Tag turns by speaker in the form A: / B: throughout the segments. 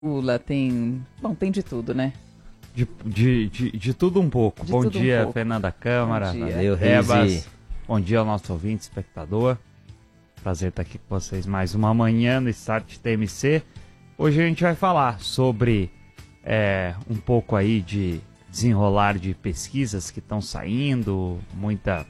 A: Lula, tem... Bom, tem de tudo, né?
B: De tudo um pouco.
A: De
B: Bom
A: tudo um
B: dia,
A: pouco.
B: Fernanda Câmara.
A: Bom dia.
C: Valeu,
B: Rebas.
C: Reise.
B: Bom dia ao nosso ouvinte, espectador. Prazer estar aqui com vocês mais uma manhã no Start TMC. Hoje a gente vai falar sobre um pouco aí de desenrolar de pesquisas que estão saindo, muita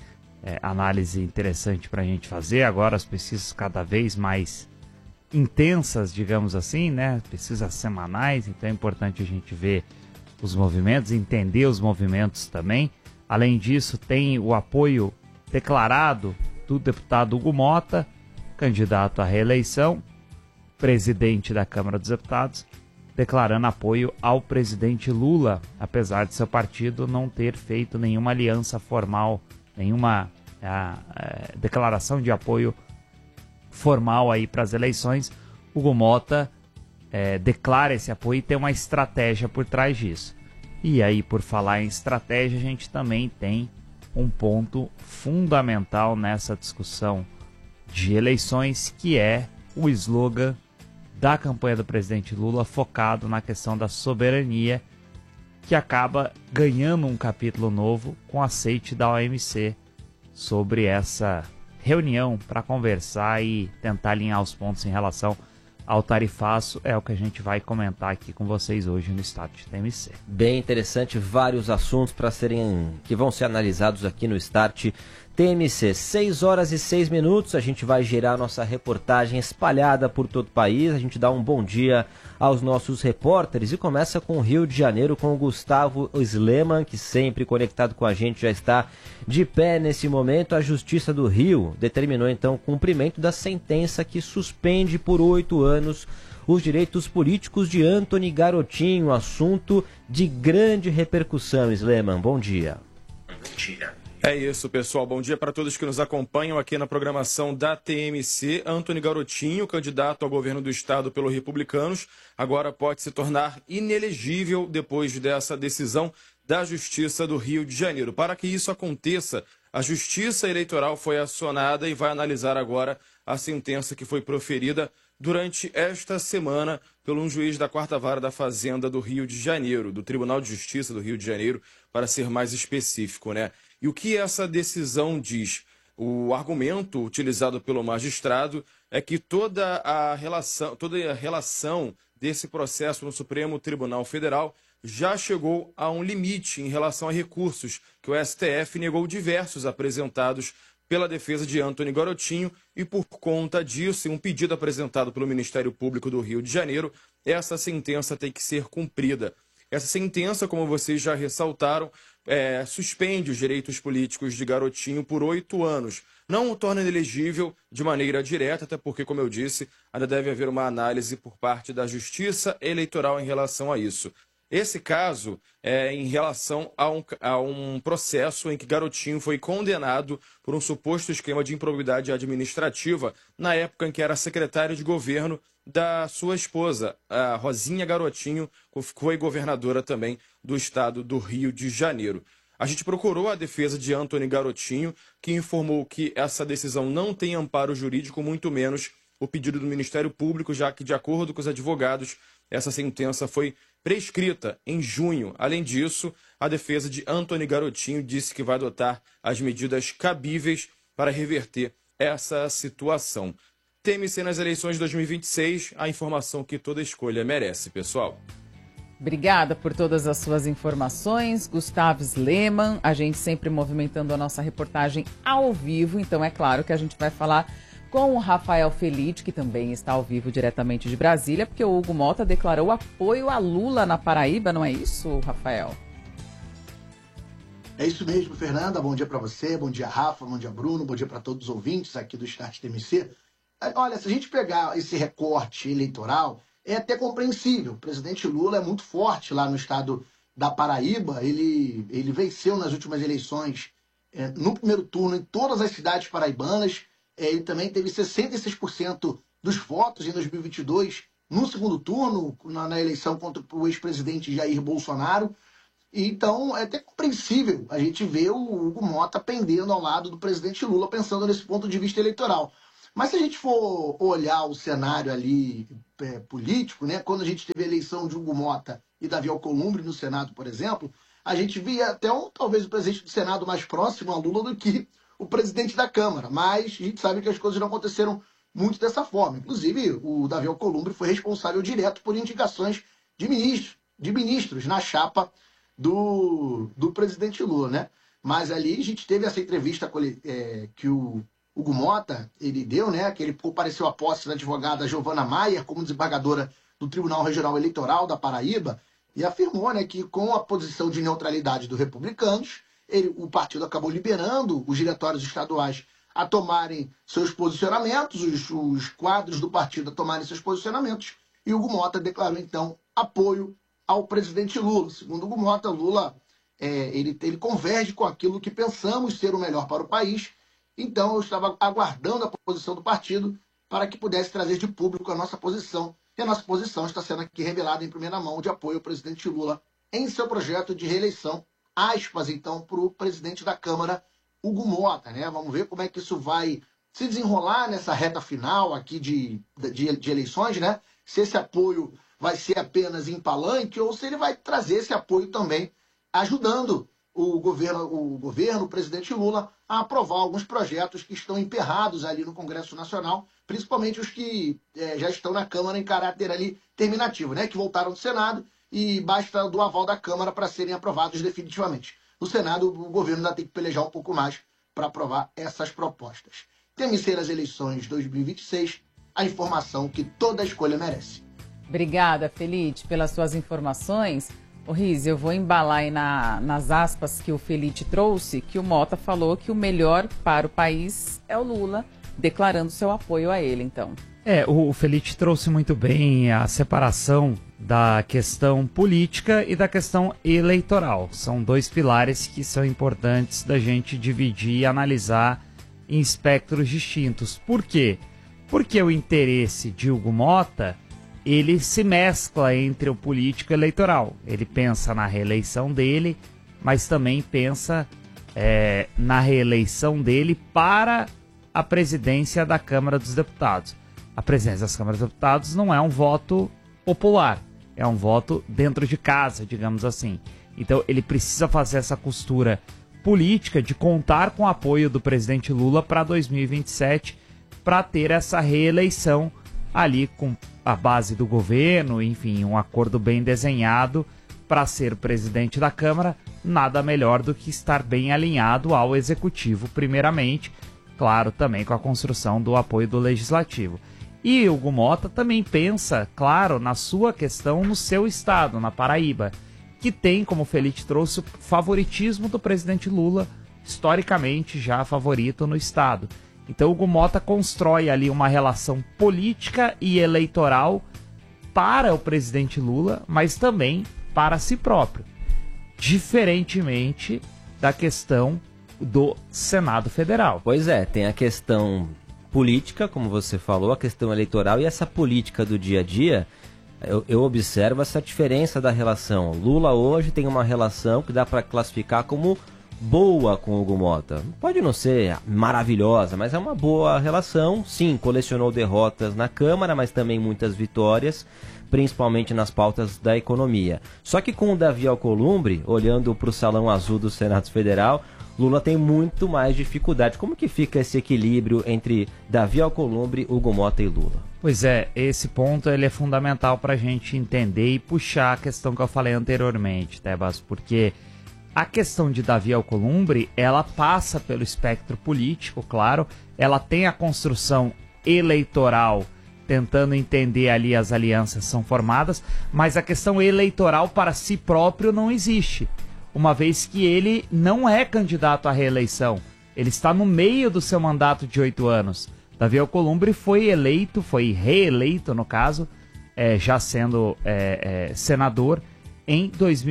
B: análise interessante para a gente fazer. Agora as pesquisas cada vez mais intensas, digamos assim, né? Pesquisas semanais, então é importante a gente ver os movimentos, entender os movimentos também. Além disso, tem o apoio declarado do deputado Hugo Mota, candidato à reeleição, presidente da Câmara dos Deputados, declarando apoio ao presidente Lula, apesar de seu partido não ter feito nenhuma aliança formal, nenhuma declaração de apoio formal aí para as eleições. Hugo Mota declara esse apoio e tem uma estratégia por trás disso. E aí, por falar em estratégia, a gente também tem um ponto fundamental nessa discussão de eleições, que é o slogan da campanha do presidente Lula focado na questão da soberania, que acaba ganhando um capítulo novo com aceite da OMC sobre essa reunião para conversar e tentar alinhar os pontos em relação ao tarifaço. É o que a gente vai comentar aqui com vocês hoje no Start TMC.
C: Bem interessante, vários assuntos que vão ser analisados aqui no Start TMC. 6 horas e 6 minutos, a gente vai gerar nossa reportagem espalhada por todo o país. A gente dá um bom dia aos nossos repórteres e começa com o Rio de Janeiro, com o Gustavo Sleman, que sempre conectado com a gente, já está de pé nesse momento. A Justiça do Rio determinou então o cumprimento da sentença que suspende por 8 anos os direitos políticos de Antony Garotinho, assunto de grande repercussão. Sleman, bom dia.
D: Bom dia. É isso, pessoal. Bom dia para todos que nos acompanham aqui na programação da TMC. Antony Garotinho, candidato ao governo do estado pelo Republicanos, agora pode se tornar inelegível depois dessa decisão da Justiça do Rio de Janeiro. Para que isso aconteça, a Justiça Eleitoral foi acionada e vai analisar agora a sentença que foi proferida durante esta semana por um juiz da 4ª Vara da Fazenda do Rio de Janeiro, do Tribunal de Justiça do Rio de Janeiro, para ser mais específico, né? E o que essa decisão diz? O argumento utilizado pelo magistrado é que toda a relação desse processo no Supremo Tribunal Federal já chegou a um limite em relação a recursos que o STF negou diversos apresentados pela defesa de Antony Garotinho, e por conta disso, em um pedido apresentado pelo Ministério Público do Rio de Janeiro, essa sentença tem que ser cumprida. Essa sentença, como vocês já ressaltaram, suspende os direitos políticos de Garotinho por 8 anos. Não o torna inelegível de maneira direta, até porque, como eu disse, ainda deve haver uma análise por parte da Justiça Eleitoral em relação a isso. Esse caso é em relação a um processo em que Garotinho foi condenado por um suposto esquema de improbidade administrativa na época em que era secretário de governo da sua esposa, a Rosinha Garotinho, que foi governadora também do estado do Rio de Janeiro. A gente procurou a defesa de Antony Garotinho, que informou que essa decisão não tem amparo jurídico, muito menos o pedido do Ministério Público, já que, de acordo com os advogados, essa sentença foi prescrita em junho. Além disso, a defesa de Antony Garotinho disse que vai adotar as medidas cabíveis para reverter essa situação. TMC nas eleições de 2026, a informação que toda escolha merece, pessoal.
A: Obrigada por todas as suas informações, Gustavo Sleman. A gente sempre movimentando a nossa reportagem ao vivo, então é claro que a gente vai falar com o Rafael Felite, que também está ao vivo diretamente de Brasília, porque o Hugo Mota declarou apoio a Lula na Paraíba, não é isso, Rafael?
E: É isso mesmo, Fernanda. Bom dia para você, bom dia, Rafa, bom dia, Bruno, bom dia para todos os ouvintes aqui do Start TMC. Olha, se a gente pegar esse recorte eleitoral, é até compreensível. O presidente Lula é muito forte lá no estado da Paraíba. Ele venceu nas últimas eleições, no primeiro turno, em todas as cidades paraibanas. Ele também teve 66% dos votos em 2022 no segundo turno, na eleição contra o ex-presidente Jair Bolsonaro. Então, é até compreensível a gente ver o Hugo Mota pendendo ao lado do presidente Lula, pensando nesse ponto de vista eleitoral. Mas se a gente for olhar o cenário ali político, né, quando a gente teve a eleição de Hugo Mota e Davi Alcolumbre no Senado, por exemplo, a gente via até talvez o presidente do Senado mais próximo a Lula do que o presidente da Câmara. Mas a gente sabe que as coisas não aconteceram muito dessa forma. Inclusive, o Davi Alcolumbre foi responsável direto por indicações de ministros na chapa do presidente Lula, né? Mas ali a gente teve essa entrevista que o Hugo Mota ele deu, né? Que ele compareceu à posse da advogada Giovana Maier como desembargadora do Tribunal Regional Eleitoral da Paraíba e afirmou, né, que com a posição de neutralidade dos republicanos, o partido acabou liberando os diretórios estaduais a tomarem seus posicionamentos, os quadros do partido a tomarem seus posicionamentos, e Hugo Mota declarou, então, apoio ao presidente Lula. Segundo Hugo Mota, Lula ele converge com aquilo que pensamos ser o melhor para o país, então eu estava aguardando a posição do partido para que pudesse trazer de público a nossa posição, e a nossa posição está sendo aqui revelada em primeira mão de apoio ao presidente Lula em seu projeto de reeleição, aspas, então, para o presidente da Câmara, Hugo Mota, né? Vamos ver como é que isso vai se desenrolar nessa reta final aqui de eleições, né? Se esse apoio vai ser apenas em palanque ou se ele vai trazer esse apoio também ajudando o governo, o presidente Lula, a aprovar alguns projetos que estão emperrados ali no Congresso Nacional, principalmente os que já estão na Câmara em caráter ali terminativo, né? Que voltaram do Senado e basta do aval da Câmara para serem aprovados definitivamente. No Senado, o governo ainda tem que pelejar um pouco mais para aprovar essas propostas. Temem ser as eleições 2026, a informação que toda escolha merece.
A: Obrigada, Felite, pelas suas informações. Ô Riz, eu vou embalar aí nas aspas que o Felite trouxe, que o Mota falou que o melhor para o país é o Lula, declarando seu apoio a ele, então.
B: O Felite trouxe muito bem a separação da questão política e da questão eleitoral. São dois pilares que são importantes da gente dividir e analisar em espectros distintos. Por quê? Porque o interesse de Hugo Mota, ele se mescla entre o político e o eleitoral. Ele pensa na reeleição dele, mas também pensa na reeleição dele para a presidência da Câmara dos Deputados. A presidência das Câmaras dos Deputados não é um voto popular, é um voto dentro de casa, digamos assim. Então ele precisa fazer essa costura política de contar com o apoio do presidente Lula para 2027, para ter essa reeleição ali com a base do governo, enfim, um acordo bem desenhado para ser presidente da Câmara. Nada melhor do que estar bem alinhado ao Executivo, primeiramente, claro, também com a construção do apoio do Legislativo. E Hugo Mota também pensa, claro, na sua questão no seu estado, na Paraíba, que tem, como o Felite trouxe, o favoritismo do presidente Lula, historicamente já favorito no estado. Então Hugo Mota constrói ali uma relação política e eleitoral para o presidente Lula, mas também para si próprio, diferentemente da questão do Senado Federal.
C: Pois é, tem a questão política, como você falou, a questão eleitoral e essa política do dia a dia. Eu observo essa diferença da relação. Lula hoje tem uma relação que dá para classificar como boa com o Hugo Mota. Pode não ser maravilhosa, mas é uma boa relação. Sim, colecionou derrotas na Câmara, mas também muitas vitórias, principalmente nas pautas da economia. Só que com o Davi Alcolumbre, olhando para o Salão Azul do Senado Federal, Lula tem muito mais dificuldade. Como que fica esse equilíbrio entre Davi Alcolumbre, Hugo Mota e Lula?
B: Pois é, esse ponto ele é fundamental para a gente entender e puxar a questão que eu falei anteriormente, Tebas, porque a questão de Davi Alcolumbre, ela passa pelo espectro político, claro, ela tem a construção eleitoral, tentando entender ali as alianças são formadas, mas a questão eleitoral para si próprio não existe, uma vez que ele não é candidato à reeleição, ele está no meio do seu mandato de 8 anos. Davi Alcolumbre foi reeleito no caso, já sendo senador em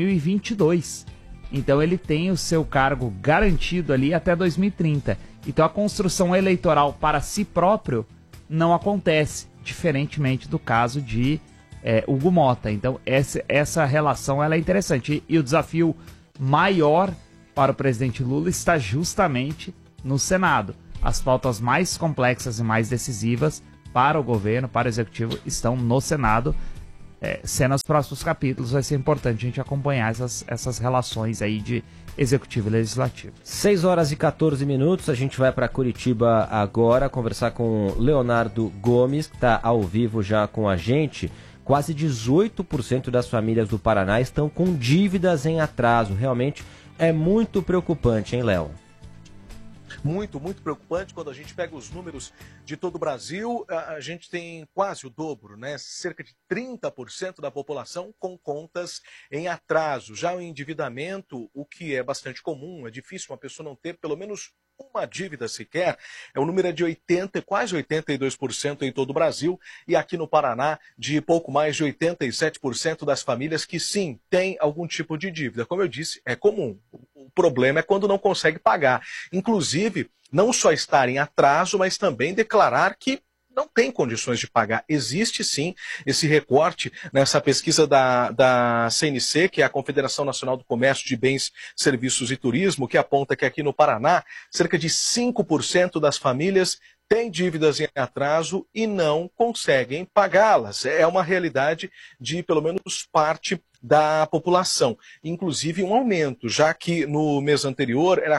B: 2022. Então ele tem o seu cargo garantido ali até 2030. Então a construção eleitoral para si próprio não acontece, diferentemente do caso de Hugo Mota. Então essa relação ela é interessante. E o desafio maior para o presidente Lula está justamente no Senado. as pautas mais complexas e mais decisivas para o governo, para o executivo, estão no Senado. Sendo os próximos capítulos, vai ser importante a gente acompanhar essas relações aí de executivo e legislativo.
C: 6 horas e 14 minutos, a gente vai para Curitiba agora conversar com Leonardo Gomes, que está ao vivo já com a gente. Quase 18% das famílias do Paraná estão com dívidas em atraso. Realmente é muito preocupante, hein, Léo?
F: Muito preocupante. Quando a gente pega os números de todo o Brasil, a gente tem quase o dobro, né? Cerca de 30% da população com contas em atraso. Já o endividamento, o que é bastante comum, é difícil uma pessoa não ter pelo menos uma dívida sequer, o número é de quase 82% em todo o Brasil, e aqui no Paraná, de pouco mais de 87% das famílias que sim, têm algum tipo de dívida. Como eu disse, é comum. O problema é quando não consegue pagar. Inclusive, não só estar em atraso, mas também declarar que não tem condições de pagar. Existe sim esse recorte nessa pesquisa da CNC, que é a Confederação Nacional do Comércio de Bens, Serviços e Turismo, que aponta que aqui no Paraná, cerca de 5% das famílias têm dívidas em atraso e não conseguem pagá-las. É uma realidade de pelo menos parte da população. Inclusive um aumento, já que no mês anterior era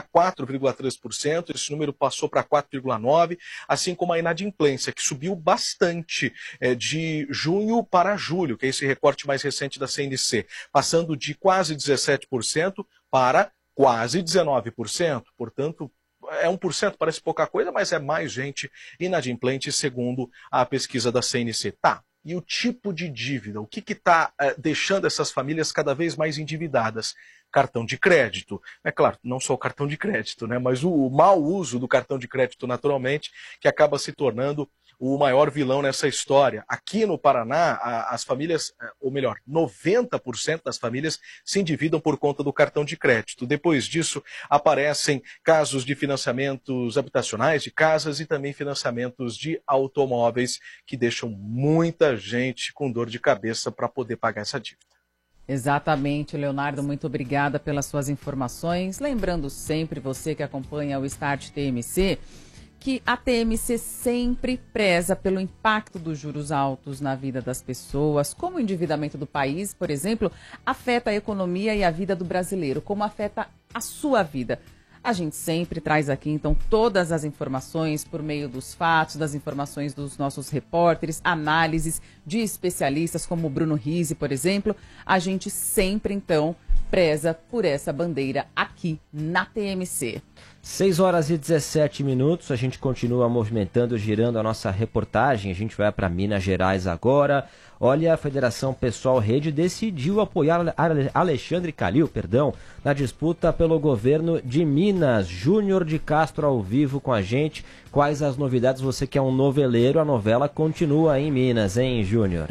F: 4,3%, esse número passou para 4,9%, assim como a inadimplência, que subiu bastante de junho para julho, que é esse recorte mais recente da CNC, passando de quase 17% para quase 19%. Portanto, 1% parece pouca coisa, mas é mais gente inadimplente, segundo a pesquisa da CNC. Tá. E o tipo de dívida, o que está deixando essas famílias cada vez mais endividadas? Cartão de crédito. É claro, não só o cartão de crédito, né? Mas o mau uso do cartão de crédito, naturalmente, que acaba se tornando o maior vilão nessa história. Aqui no Paraná, as famílias, ou melhor, 90% das famílias se endividam por conta do cartão de crédito. Depois disso, aparecem casos de financiamentos habitacionais, de casas e também financiamentos de automóveis, que deixam muita gente com dor de cabeça para poder pagar essa dívida.
A: Exatamente, Leonardo, muito obrigada pelas suas informações. Lembrando sempre, você que acompanha o Start TMC, que a TMC sempre preza pelo impacto dos juros altos na vida das pessoas, como o endividamento do país, por exemplo, afeta a economia e a vida do brasileiro, como afeta a sua vida. A gente sempre traz aqui, então, todas as informações por meio dos fatos, das informações dos nossos repórteres, análises de especialistas como o Bruno Rizzi, por exemplo. A gente sempre, então, preza por essa bandeira aqui na TMC.
C: 6 horas e 17 minutos, a gente continua movimentando, girando a nossa reportagem. A gente vai para Minas Gerais agora. Olha, a Federação Pessoal Rede decidiu apoiar Alexandre Calil, na disputa pelo governo de Minas. Júnior de Castro ao vivo com a gente. Quais as novidades? Você que é um noveleiro, a novela continua em Minas, hein, Júnior?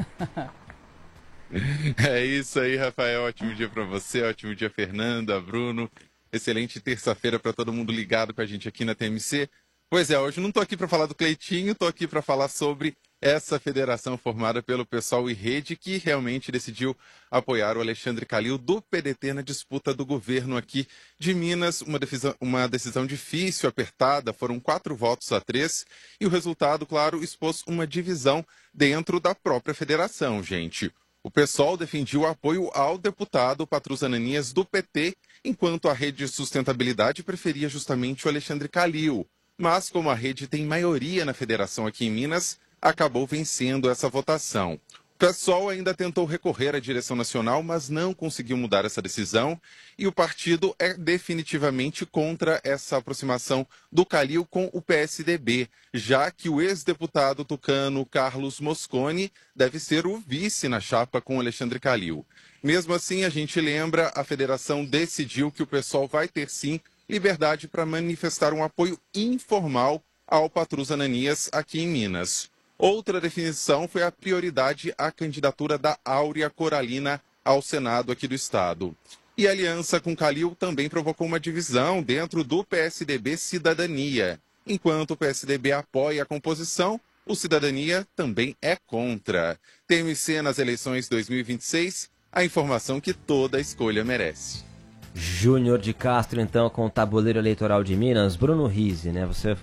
G: É isso aí, Rafael. Ótimo dia para você, ótimo dia, Fernanda, Bruno. Excelente terça-feira para todo mundo ligado com a gente aqui na TMC. Pois é, hoje não estou aqui para falar do Cleitinho, estou aqui para falar sobre essa federação formada pelo Pessoal e Rede, que realmente decidiu apoiar o Alexandre Calil do PDT na disputa do governo aqui de Minas. Uma decisão difícil, apertada, foram 4-3, e o resultado, claro, expôs uma divisão dentro da própria federação, gente. O PSOL defendia o apoio ao deputado Patrus Ananias do PT, enquanto a Rede de Sustentabilidade preferia justamente o Alexandre Calil. Mas como a Rede tem maioria na federação aqui em Minas, acabou vencendo essa votação. O PSOL ainda tentou recorrer à direção nacional, mas não conseguiu mudar essa decisão, e o partido é definitivamente contra essa aproximação do Calil com o PSDB, já que o ex-deputado tucano Carlos Mosconi deve ser o vice na chapa com Alexandre Calil. Mesmo assim, a gente lembra, a federação decidiu que o PSOL vai ter sim liberdade para manifestar um apoio informal ao Patrus Ananias aqui em Minas. Outra definição foi a prioridade à candidatura da Áurea Coralina ao Senado aqui do estado. E a aliança com Calil também provocou uma divisão dentro do PSDB Cidadania. Enquanto o PSDB apoia a composição, o Cidadania também é contra. TMC nas eleições 2026, a informação que toda escolha merece.
C: Júnior de Castro, então, com o tabuleiro eleitoral de Minas. Bruno Rizzi, né? Você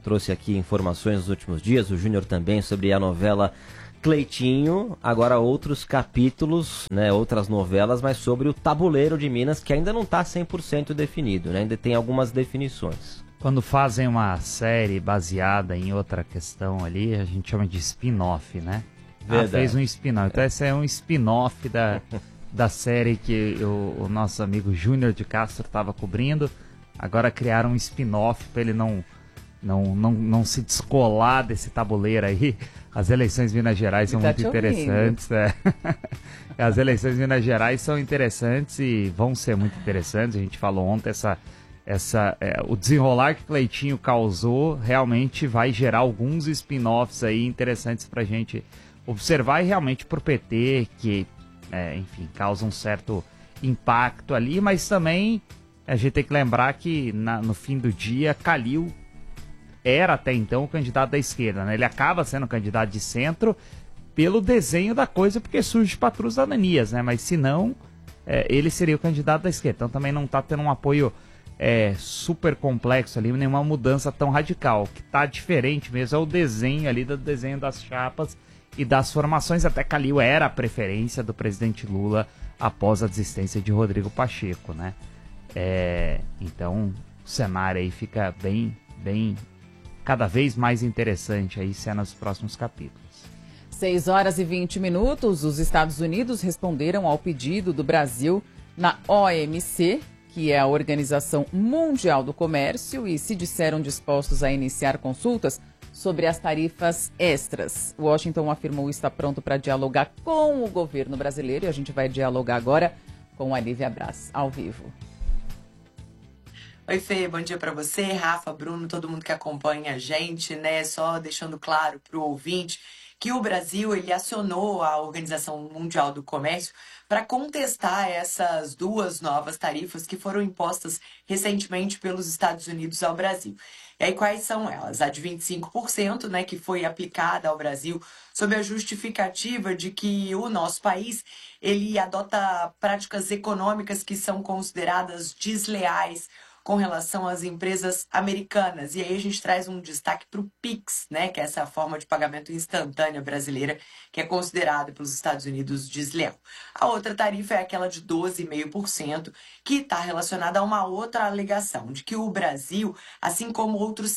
C: trouxe aqui informações nos últimos dias, o Júnior também, sobre a novela Cleitinho. Agora outros capítulos, né, outras novelas, mas sobre o Tabuleiro de Minas, que ainda não está 100% definido, né, ainda tem algumas definições.
B: Quando fazem uma série baseada em outra questão ali, a gente chama de spin-off, né?
C: Verdade.
B: Fez um spin-off. Então esse é um spin-off da série que o nosso amigo Júnior de Castro estava cobrindo. Agora criaram um spin-off para ele não se descolar desse tabuleiro aí. As eleições em Minas Gerais são muito interessantes. As eleições em Minas Gerais são interessantes e vão ser muito interessantes. A gente falou ontem, o desenrolar que Cleitinho causou realmente vai gerar alguns spin-offs aí interessantes pra gente observar, e realmente pro PT, que, enfim, causa um certo impacto ali, mas também a gente tem que lembrar que no fim do dia, Calil era até então o candidato da esquerda, né? Ele acaba sendo candidato de centro pelo desenho da coisa, porque surge Patrus Ananias, né? Mas se não, ele seria o candidato da esquerda. Então também não tá tendo um apoio super complexo ali, nenhuma mudança tão radical. O que tá diferente mesmo é o desenho ali, do desenho das chapas e das formações. Até Calil era a preferência do presidente Lula após a desistência de Rodrigo Pacheco, né? Então o cenário aí fica bem cada vez mais interessante aí, cenas dos próximos capítulos.
A: 6h20, os Estados Unidos responderam ao pedido do Brasil na OMC, que é a Organização Mundial do Comércio, e se disseram dispostos a iniciar consultas sobre as tarifas extras. Washington afirmou estar pronto para dialogar com o governo brasileiro, e a gente vai dialogar agora com a Lívia Braz, ao vivo.
H: Oi, Fê, bom dia para você, Rafa, Bruno, todo mundo que acompanha a gente, né? Só deixando claro para o ouvinte que o Brasil ele acionou a Organização Mundial do Comércio para contestar essas duas novas tarifas que foram impostas recentemente pelos Estados Unidos ao Brasil. E aí, quais são elas? A de 25%, né, que foi aplicada ao Brasil sob a justificativa de que o nosso país ele adota práticas econômicas que são consideradas desleais com relação às empresas americanas. E aí a gente traz um destaque para o PIX, né, que é essa forma de pagamento instantânea brasileira, que é considerada pelos Estados Unidos desleal. A outra tarifa é aquela de 12,5%, que está relacionada a uma outra alegação, de que o Brasil, assim como outros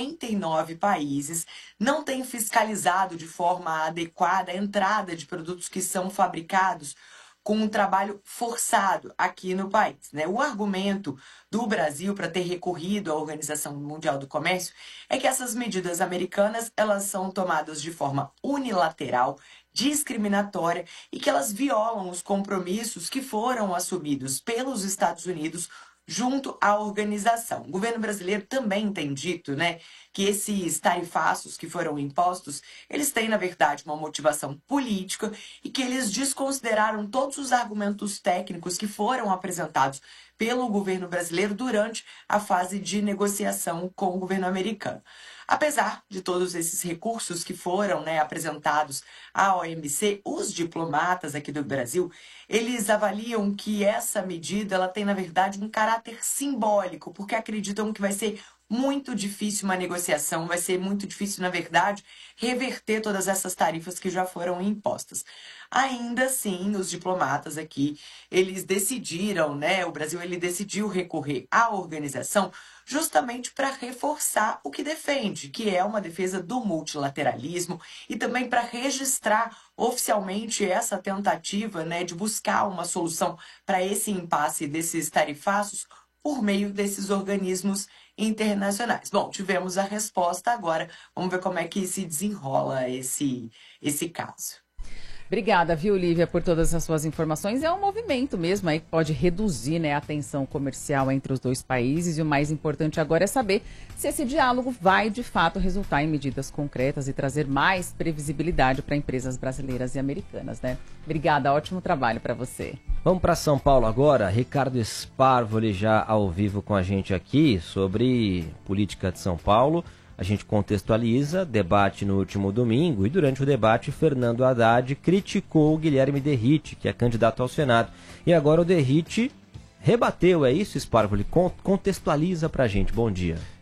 H: 59 países, não tem fiscalizado de forma adequada a entrada de produtos que são fabricados com um trabalho forçado aqui no país, né? O argumento do Brasil para ter recorrido à Organização Mundial do Comércio é que essas medidas americanas elas são tomadas de forma unilateral, discriminatória e que elas violam os compromissos que foram assumidos pelos Estados Unidos junto à organização. O governo brasileiro também tem dito, né, que esses tarifaços que foram impostos, eles têm, na verdade, uma motivação política e que eles desconsideraram todos os argumentos técnicos que foram apresentados pelo governo brasileiro durante a fase de negociação com o governo americano. Apesar de todos esses recursos que foram, né, apresentados à OMC, os diplomatas aqui do Brasil, eles avaliam que essa medida ela tem, na verdade, um caráter simbólico, porque acreditam que vai ser muito difícil uma negociação, vai ser muito difícil, na verdade, reverter todas essas tarifas que já foram impostas. Ainda assim, os diplomatas aqui, eles decidiram, né, o Brasil ele decidiu recorrer à organização justamente para reforçar o que defende, que é uma defesa do multilateralismo e também para registrar oficialmente essa tentativa, né, de buscar uma solução para esse impasse desses tarifaços por meio desses organismos internacionais. Bom, tivemos a resposta agora, vamos ver como é que se desenrola esse caso.
A: Obrigada, viu, Lívia, por todas as suas informações. É um movimento mesmo aí que pode reduzir, né, a tensão comercial entre os dois países, e o mais importante agora é saber se esse diálogo vai, de fato, resultar em medidas concretas e trazer mais previsibilidade para empresas brasileiras e americanas, né? Obrigada, ótimo trabalho para você.
C: Vamos para São Paulo agora. Ricardo Sparvoli já ao vivo com a gente aqui sobre política de São Paulo. A gente contextualiza, debate no último domingo, e durante o debate, Fernando Haddad criticou o Guilherme Derrite, que é candidato ao Senado. E agora o Derrite rebateu, é isso, Sparvoli? Contextualiza pra gente. Bom dia.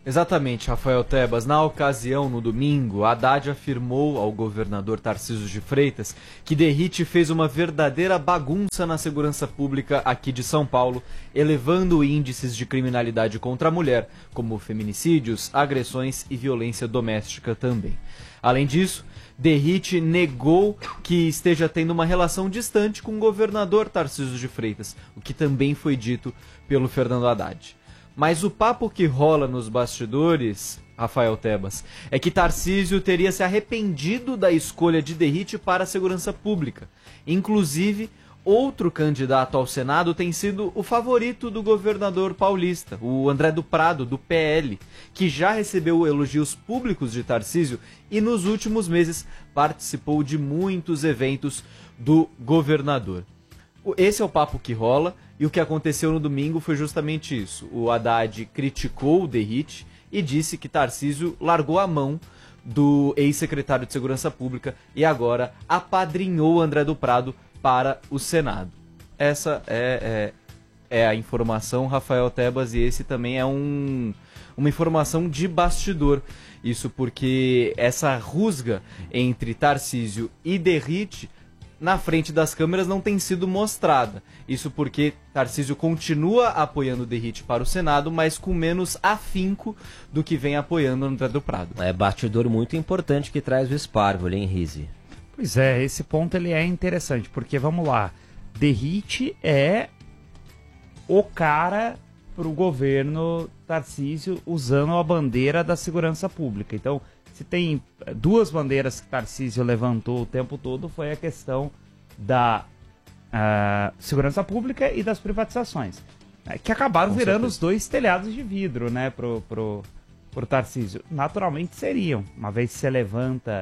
I: Exatamente, Rafael Tebas. Na ocasião, no domingo, Haddad afirmou ao governador Tarcísio de Freitas que Derrite fez uma verdadeira bagunça na segurança pública aqui de São Paulo, elevando índices de criminalidade contra a mulher, como feminicídios, agressões e violência doméstica também. Além disso, Derrite negou que esteja tendo uma relação distante com o governador Tarcísio de Freitas, o que também foi dito pelo Fernando Haddad. Mas o papo que rola nos bastidores, Rafael Tebas, é que Tarcísio teria se arrependido da escolha de Derrite para a segurança pública. Inclusive, outro candidato ao Senado tem sido o favorito do governador paulista, o André do Prado, do PL, que já recebeu elogios públicos de Tarcísio e nos últimos meses participou de muitos eventos do governador. Esse é o papo que rola, e o que aconteceu no domingo foi justamente isso. O Haddad criticou o Derrite e disse que Tarcísio largou a mão do ex-secretário de Segurança Pública e agora apadrinhou André do Prado para o Senado. Essa é a informação, Rafael Tebas, e esse também é uma informação de bastidor. Isso porque essa rusga entre Tarcísio e Derrite na frente das câmeras não tem sido mostrada. Isso porque Tarcísio continua apoiando o Derrite para o Senado, mas com menos afinco do que vem apoiando o André do Prado.
C: É bastidor muito importante que traz o Sparvoli, hein, Rizzi?
B: Pois é, esse ponto ele é interessante, porque vamos lá, Derrite é o cara pro governo Tarcísio usando a bandeira da segurança pública. Então, se tem duas bandeiras que Tarcísio levantou o tempo todo, foi a questão da segurança pública e das privatizações, que acabaram virando os dois telhados de vidro, né, pro Tarcísio. Naturalmente seriam, uma vez que você levanta,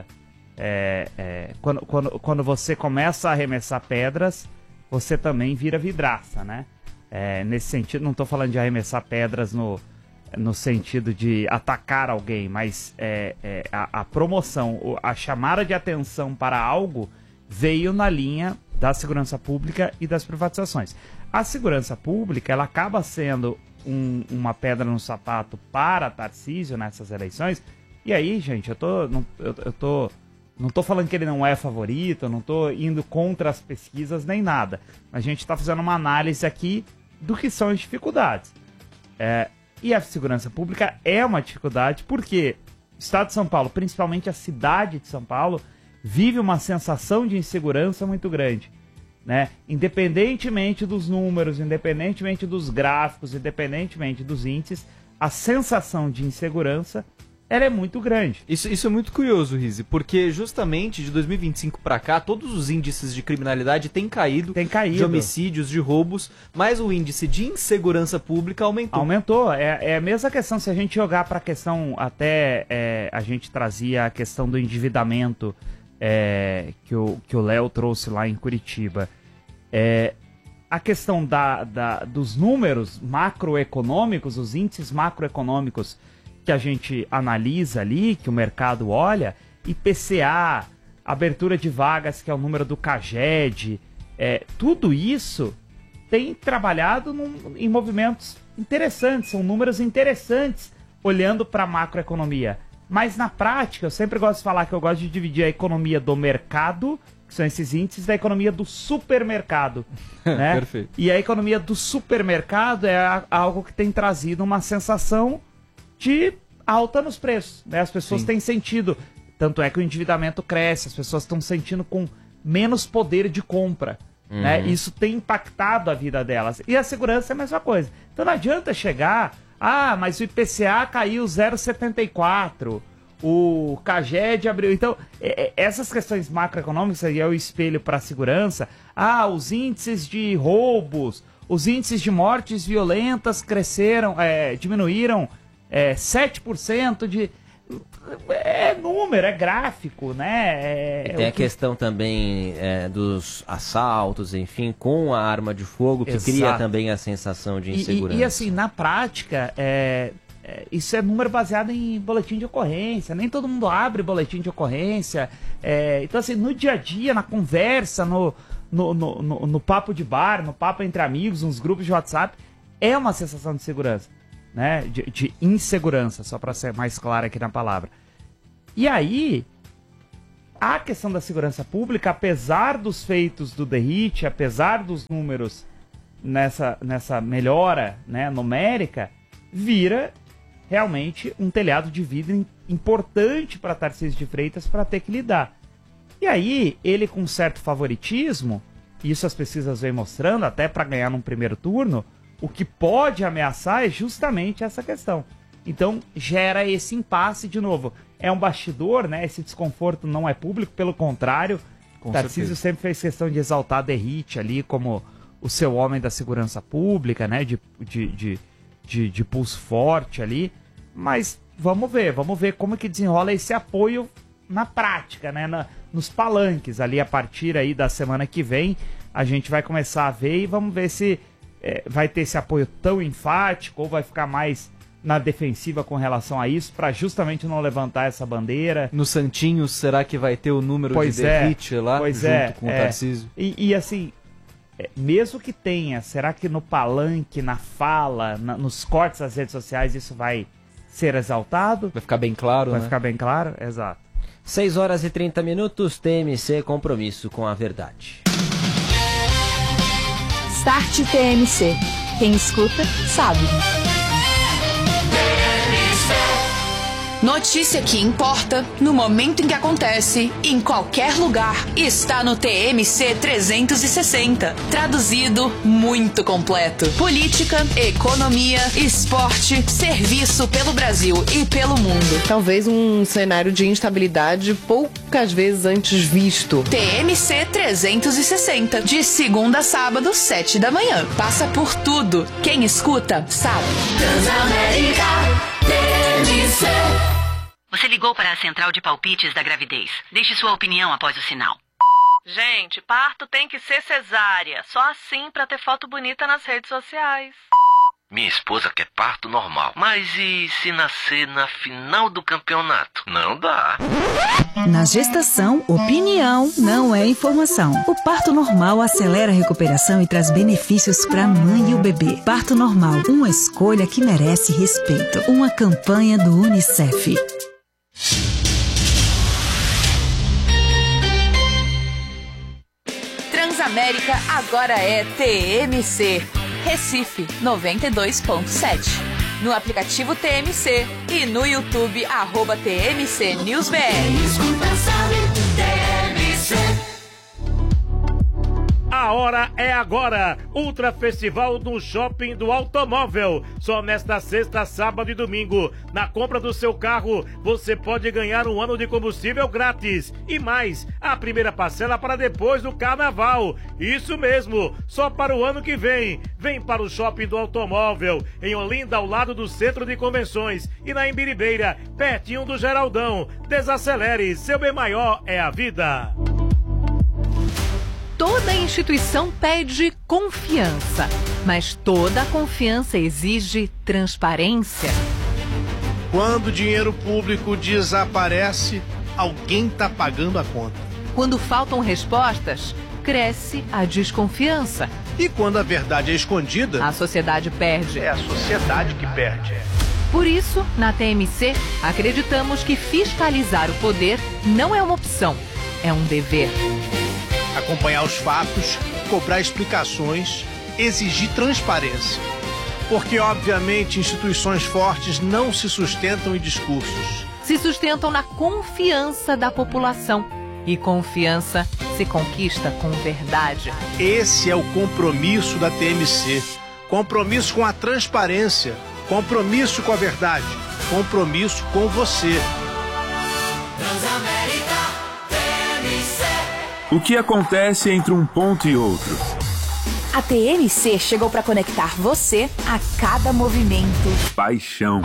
B: quando você começa a arremessar pedras, você também vira vidraça, né? Nesse sentido, não estou falando de arremessar pedras no sentido de atacar alguém, mas a promoção, a chamada de atenção para algo veio na linha da segurança pública e das privatizações. A segurança pública, ela acaba sendo uma pedra no sapato para Tarcísio nessas eleições, e aí, gente, não tô falando que ele não é favorito, eu não tô indo contra as pesquisas nem nada, mas a gente está fazendo uma análise aqui do que são as dificuldades. E a segurança pública é uma dificuldade porque o estado de São Paulo, principalmente a cidade de São Paulo, vive uma sensação de insegurança muito grande, né? Independentemente dos números, independentemente dos gráficos, independentemente dos índices, a sensação de insegurança ela é muito grande.
I: Isso é muito curioso, Rizzi, porque justamente de 2025 para cá, todos os índices de criminalidade têm caído. De homicídios, de roubos, mas o índice de insegurança pública aumentou.
B: Aumentou. É a mesma questão, se a gente jogar para a questão, a gente trazia a questão do endividamento que o Léo trouxe lá em Curitiba. A questão dos números macroeconômicos, os índices macroeconômicos que a gente analisa ali, que o mercado olha, IPCA, abertura de vagas, que é o número do CAGED, tudo isso tem trabalhado em movimentos interessantes, são números interessantes olhando para a macroeconomia. Mas na prática, eu sempre gosto de falar que eu gosto de dividir a economia do mercado, que são esses índices, da economia do supermercado. Né?
I: Perfeito.
B: E a economia do supermercado é algo que tem trazido uma sensação de alta nos preços, né? As pessoas têm sentido, tanto é que o endividamento cresce, as pessoas estão sentindo com menos poder de compra, né? Isso tem impactado a vida delas. E a segurança é a mesma coisa. Então não adianta chegar, mas o IPCA caiu 0,74, o CAGED abriu. Então, essas questões macroeconômicas, e é o espelho para a segurança, os índices de roubos, os índices de mortes violentas cresceram, diminuíram 7% de... É número, é gráfico, né?
C: E tem a questão também dos assaltos, enfim, com a arma de fogo, que cria também a sensação de insegurança.
B: E assim, na prática, isso é número baseado em boletim de ocorrência. Nem todo mundo abre boletim de ocorrência. Então, assim, no dia a dia, na conversa, no papo de bar, no papo entre amigos, nos grupos de WhatsApp, é uma sensação de segurança. né, de insegurança, só para ser mais claro aqui na palavra. E aí, a questão da segurança pública, apesar dos feitos do DERIT, apesar dos números nessa melhora, né, numérica, vira realmente um telhado de vidro importante para Tarcísio de Freitas para ter que lidar. E aí, ele com certo favoritismo, isso as pesquisas vêm mostrando, até para ganhar num primeiro turno, o que pode ameaçar é justamente essa questão. Então, gera esse impasse de novo. É um bastidor, né? Esse desconforto não é público, pelo contrário, Tarcísio sempre fez questão de exaltar DERIT ali como o seu homem da segurança pública, né? De pulso forte ali. Mas vamos ver como que desenrola esse apoio na prática, né? Nos palanques ali, a partir aí da semana que vem, a gente vai começar a ver e vamos ver se vai ter esse apoio tão enfático ou vai ficar mais na defensiva com relação a isso, para justamente não levantar essa bandeira.
I: No Santinho, será que vai ter o número de DERIT lá, junto com o Tarcísio?
B: E assim, mesmo que tenha, será que no palanque, na fala, nos cortes das redes sociais, isso vai ser exaltado?
I: Vai ficar bem claro,
B: Vai ficar bem claro, exato.
C: 6 horas e 30 minutos, TMC, compromisso com a verdade.
J: Start TMC. Quem escuta, sabe.
K: Notícia que importa, no momento em que acontece, em qualquer lugar, está no TMC 360. Traduzido, muito completo. Política, economia, esporte, serviço pelo Brasil e pelo mundo.
L: Talvez um cenário de instabilidade poucas vezes antes visto.
K: TMC 360, de segunda a sábado, 7 da manhã. Passa por tudo. Quem escuta, sabe.
M: Transamérica TMC. Você ligou para a central de palpites da gravidez. Deixe sua opinião após o sinal.
N: Gente, parto tem que ser cesárea. Só assim pra ter foto bonita nas redes sociais.
O: Minha esposa quer parto normal. Mas e se nascer na final do campeonato? Não dá.
P: Na gestação, opinião não é informação. O parto normal acelera a recuperação e traz benefícios para a mãe e o bebê. Parto normal, uma escolha que merece respeito. Uma campanha do UNICEF.
K: Transamérica agora é TMC. Recife 92.7. No aplicativo TMC e no YouTube @TMC News BR.
Q: A hora é agora! Ultra Festival no Shopping do Automóvel. Só nesta sexta, sábado e domingo. Na compra do seu carro, você pode ganhar 1 ano de combustível grátis. E mais, a primeira parcela para depois do carnaval. Isso mesmo, só para o ano que vem. Vem para o Shopping do Automóvel, em Olinda, ao lado do Centro de Convenções. E na Imbiribeira, pertinho do Geraldão. Desacelere, seu bem maior é a vida.
R: Toda instituição pede confiança, mas toda confiança exige transparência.
S: Quando o dinheiro público desaparece, alguém está pagando a conta.
R: Quando faltam respostas, cresce a desconfiança.
S: E quando a verdade é escondida,
R: a sociedade perde.
S: É a sociedade que perde.
R: Por isso, na TMC, acreditamos que fiscalizar o poder não é uma opção, é um dever.
S: Acompanhar os fatos, cobrar explicações, exigir transparência. Porque, obviamente, instituições fortes não se sustentam em discursos.
R: Se sustentam na confiança da população. E confiança se conquista com verdade.
S: Esse é o compromisso da TMC. Compromisso com a transparência. Compromisso com a verdade. Compromisso com você.
M: Transamérica TMC.
T: O que acontece entre um ponto e outro?
J: A TMC chegou para conectar você a cada movimento.
T: Paixão.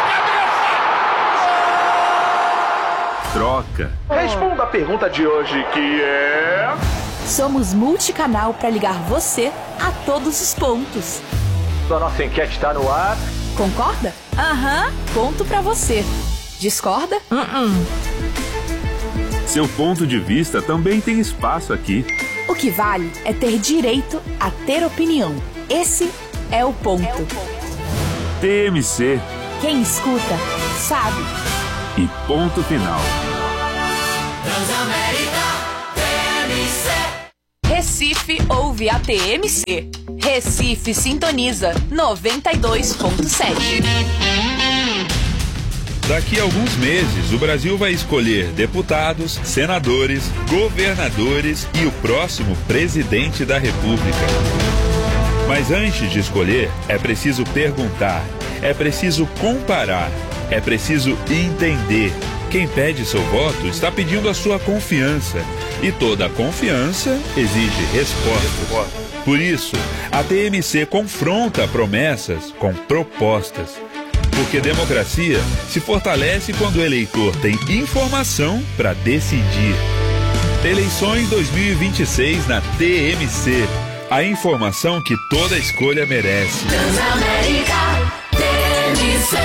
T: Troca.
S: Responda a pergunta de hoje, que é...
J: Somos multicanal para ligar você a todos os pontos.
S: A nossa enquete está no ar.
J: Concorda? Aham. Ponto para você. Discorda?
T: Seu ponto de vista também tem espaço aqui.
J: O que vale é ter direito a ter opinião. Esse é o ponto.
T: TMC.
J: Quem escuta, sabe.
T: E ponto final.
K: Recife ouve a TMC. Recife sintoniza 92.7.
T: Daqui a alguns meses, o Brasil vai escolher deputados, senadores, governadores e o próximo presidente da República. Mas antes de escolher, é preciso perguntar, é preciso comparar, é preciso entender. Quem pede seu voto está pedindo a sua confiança. E toda confiança exige respostas. Por isso, a TMC confronta promessas com propostas. Porque democracia se fortalece quando o eleitor tem informação para decidir. Eleições 2026 na TMC. A informação que toda escolha merece.
J: Transamérica, TMC.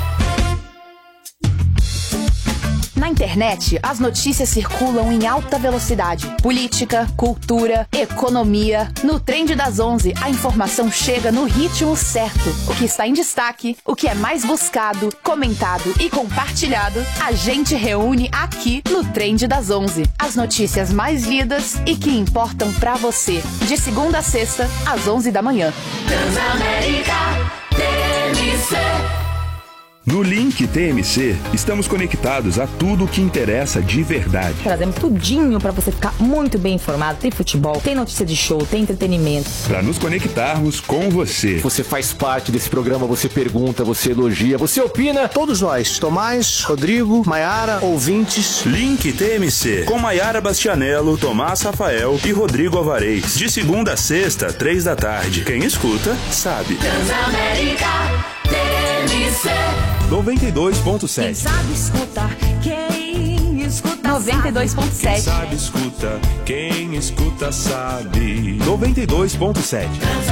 J: Na internet, as notícias circulam em alta velocidade. Política, cultura, economia. No Trend das 11, a informação chega no ritmo certo. O que está em destaque, o que é mais buscado, comentado e compartilhado, a gente reúne aqui no Trend das 11. As notícias mais lidas e que importam pra você. De segunda a sexta, às 11 da manhã.
M: Transamérica, TMC.
T: No Link TMC, estamos conectados a tudo o que interessa de verdade.
U: Trazemos tudinho para você ficar muito bem informado. Tem futebol, tem notícia de show, tem entretenimento.
T: Para nos conectarmos com você.
V: Você faz parte desse programa, você pergunta, você elogia, você opina.
S: Todos nós, Tomás, Rodrigo, Maiara, ouvintes.
T: Link TMC, com Maiara Bastianello, Tomás Rafael e Rodrigo Alvarez. De segunda a sexta, 3 da tarde. Quem escuta, sabe.
M: Transamérica, TMC.
T: 92.7.
J: Quem sabe escutar, quem escuta 92.7.
T: Quem sabe escuta, quem escuta sabe. 92.7.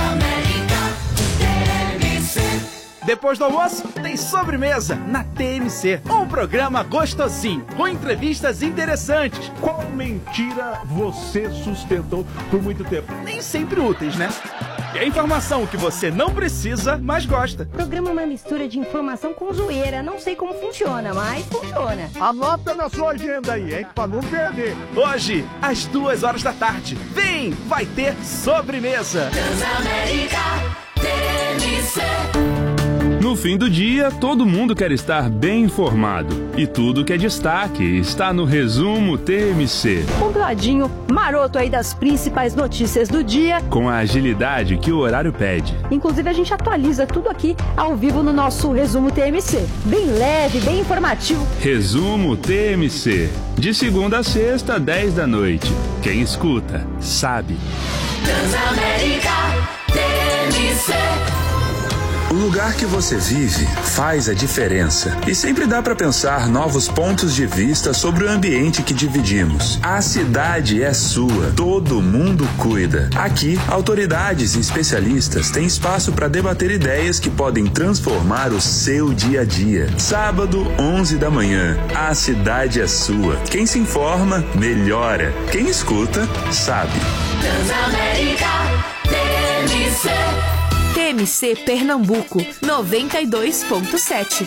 W: Depois do almoço, tem sobremesa na TMC. Um programa gostosinho, com entrevistas interessantes.
S: Qual mentira você sustentou por muito tempo?
W: Nem sempre úteis, né? E a informação que você não precisa, mas gosta.
X: O programa é uma mistura de informação com zoeira. Não sei como funciona, mas funciona.
S: Anota na sua agenda aí, hein? Pra não perder.
W: Hoje, às 2 horas da tarde. Vem, vai ter sobremesa.
M: Transamérica, TMC.
T: No fim do dia, todo mundo quer estar bem informado. E tudo que é destaque está no Resumo TMC.
X: Compradinho maroto aí das principais notícias do dia.
T: Com a agilidade que o horário pede.
X: Inclusive, a gente atualiza tudo aqui ao vivo no nosso Resumo TMC. Bem leve, bem informativo.
T: Resumo TMC. De segunda a sexta, 10 da noite. Quem escuta, sabe.
M: Transamérica, TMC.
T: O lugar que você vive faz a diferença. E sempre dá para pensar novos pontos de vista sobre o ambiente que dividimos. A cidade é sua, todo mundo cuida. Aqui, autoridades e especialistas têm espaço para debater ideias que podem transformar o seu dia a dia. Sábado, 11 da manhã. A cidade é sua. Quem se informa, melhora. Quem escuta, sabe.
M: Transamérica, TMC.
J: TMC Pernambuco 92.7.